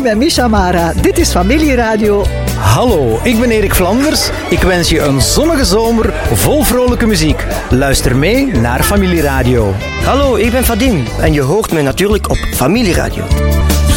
Ik ben Misha Mara. Dit is Familieradio. Hallo, ik ben Erik Vlanders. Ik wens je een zonnige zomer vol vrolijke muziek. Luister mee naar Familieradio. Hallo, ik ben Vadim en je hoort mij natuurlijk op Familieradio.